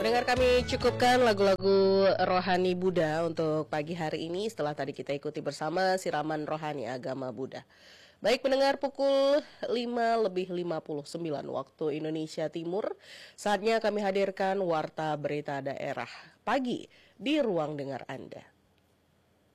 Pendengar kami cukupkan lagu-lagu rohani Buddha untuk pagi hari ini setelah tadi kita ikuti bersama siraman rohani agama Buddha. Baik pendengar, pukul 5:59 waktu Indonesia Timur, saatnya kami hadirkan Warta Berita Daerah Pagi di ruang dengar Anda.